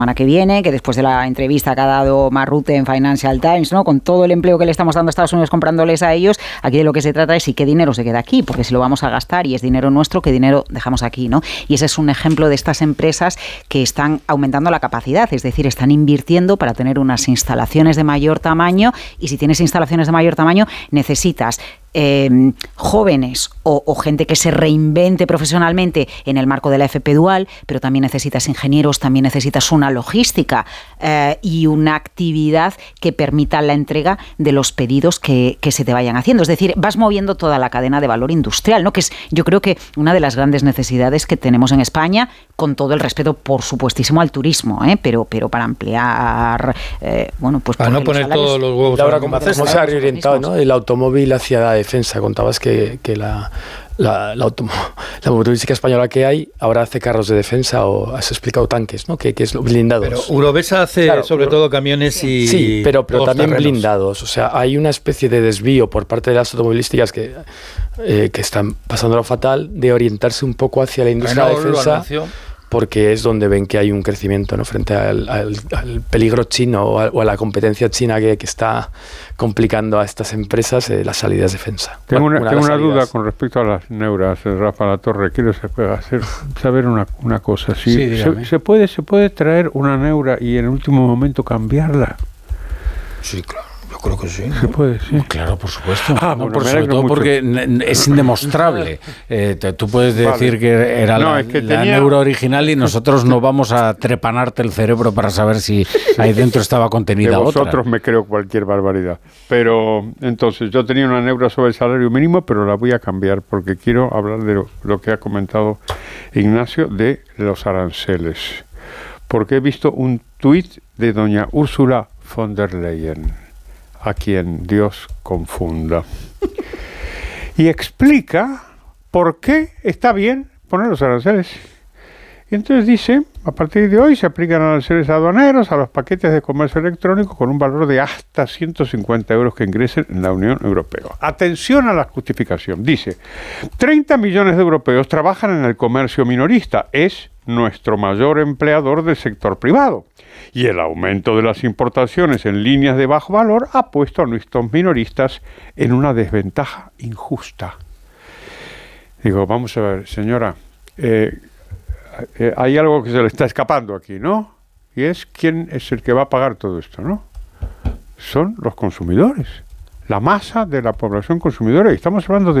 semana que viene, que después de la entrevista que ha dado Marrute en Financial Times, ¿no? Con todo el empleo que le estamos dando a Estados Unidos comprándoles a ellos, aquí de lo que se trata es si qué dinero se queda aquí, porque si lo vamos a gastar y es dinero nuestro, qué dinero dejamos aquí, ¿no? Y ese es un ejemplo de estas empresas que están aumentando la capacidad, es decir, están invirtiendo para tener unas instalaciones de mayor tamaño, y si tienes instalaciones de mayor tamaño necesitas jóvenes o gente que se reinvente profesionalmente en el marco de la FP Dual, pero también necesitas ingenieros, también necesitas una logística y una actividad que permita la entrega de los pedidos que se te vayan haciendo. Es decir, vas moviendo toda la cadena de valor industrial, ¿no? Que es, yo creo que una de las grandes necesidades que tenemos en España, con todo el respeto, por supuestísimo, al turismo, pero para ampliar, pues para no poner todos los huevos. Ahora, ¿cómo se ha reorientado, ¿no? El automóvil hacia la defensa? Contabas que la automovilística española que hay ahora hace carros de defensa, o has explicado tanques, ¿no? Que es blindados. Pero Eurovesa hace sobre todo camiones y... Sí, pero también blindados. O sea, hay una especie de desvío por parte de las automovilísticas que están pasándolo fatal, de orientarse un poco hacia la industria de defensa, porque es donde ven que hay un crecimiento, ¿no? Frente al peligro chino o a la competencia china que está complicando a estas empresas las salidas de defensa. Tengo una duda con respecto a las neuras, Rafa Latorre. Quiero saber una cosa. ¿Se puede traer una neura y en el último momento cambiarla? Sí, claro. Yo creo que sí. ¿Se puede? Sí. Claro, por supuesto. Sobre todo porque es indemostrable. Tú puedes decir que era la neura original y nosotros no vamos a trepanarte el cerebro para saber si ahí dentro estaba contenida otra. Vosotros me creo cualquier barbaridad. Pero entonces, yo tenía una neura sobre el salario mínimo, pero la voy a cambiar porque quiero hablar de lo que ha comentado Ignacio de los aranceles. Porque he visto un tuit de doña Ursula von der Leyen, a quien Dios confunda, y explica por qué está bien poner los aranceles. Y entonces dice, a partir de hoy se aplican aranceles aduaneros a los paquetes de comercio electrónico con un valor de hasta 150 euros que ingresen en la Unión Europea. Atención a la justificación. Dice, 30 millones de europeos trabajan en el comercio minorista. Es nuestro mayor empleador del sector privado. Y el aumento de las importaciones en líneas de bajo valor ha puesto a nuestros minoristas en una desventaja injusta. Digo, vamos a ver, señora, hay algo que se le está escapando aquí, ¿no? Y es quién es el que va a pagar todo esto, ¿no? Son los consumidores, la masa de la población consumidora. Y estamos hablando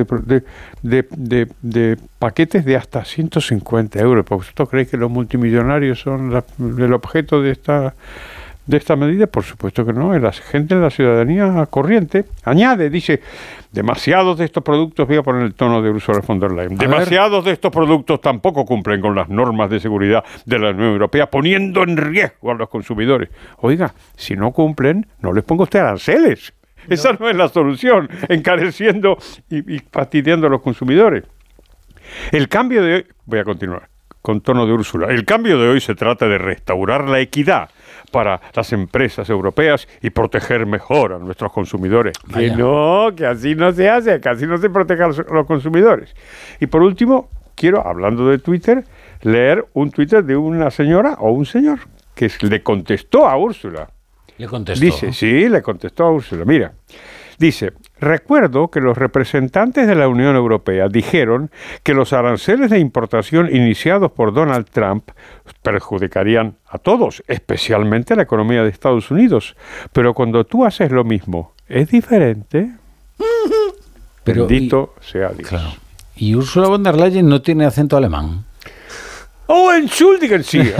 de paquetes de hasta 150 euros. ¿Vosotros creéis que los multimillonarios son el objeto de esta medida? Por supuesto que no. Es la gente de la ciudadanía corriente. Añade, dice, demasiados de estos productos, voy a poner el tono de Ursula von der Leyen, demasiados de estos productos tampoco cumplen con las normas de seguridad de la Unión Europea, poniendo en riesgo a los consumidores. Oiga, si no cumplen, no les ponga usted aranceles. No. Esa no es la solución, encareciendo y fastidiando a los consumidores. El cambio de hoy, voy a continuar con tono de Úrsula, el cambio de hoy se trata de restaurar la equidad para las empresas europeas y proteger mejor a nuestros consumidores. Que no, que así no se hace, que así no se protege a los consumidores. Y por último, quiero, hablando de Twitter, leer un Twitter de una señora o un señor que le contestó a Úrsula. ¿Le contestó? Dice, sí, le contestó a Úrsula. Mira, dice, recuerdo que los representantes de la Unión Europea dijeron que los aranceles de importación iniciados por Donald Trump perjudicarían a todos, especialmente a la economía de Estados Unidos. Pero cuando tú haces lo mismo, ¿es diferente? Pero bendito sea Dios. Claro. ¿Y Ursula von der Leyen no tiene acento alemán? Oh, entschuldigen Sie.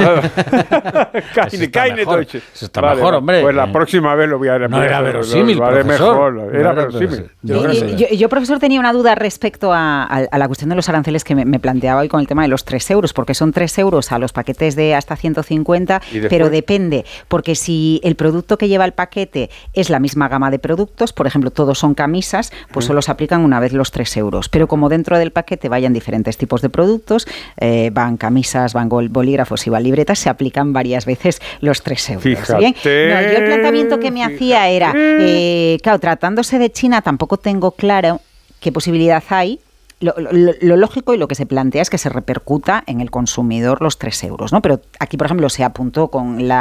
Keine Deutsche. Eso está mejor, hombre. Pues la próxima vez lo voy a repetir. No era verosímil, profesor. Mejor. Era verosímil. Yo, profesor, tenía una duda respecto a la cuestión de los aranceles que me planteaba hoy con el tema de los 3 euros, porque son 3 euros a los paquetes de hasta 150, pero depende, porque si el producto que lleva el paquete es la misma gama de productos, por ejemplo, todos son camisas, pues solo se aplican una vez los 3 euros. Pero como dentro del paquete vayan diferentes tipos de productos, van camisas, van bolígrafos y van libretas, se aplican varias veces los 3 euros. Fíjate, ¿bien? No, yo el planteamiento que me hacía era, claro, tratándose de China tampoco tengo claro qué posibilidad hay lo lógico y lo que se plantea es que se repercuta en el consumidor los 3 euros, ¿no? Pero aquí, por ejemplo, se apuntó con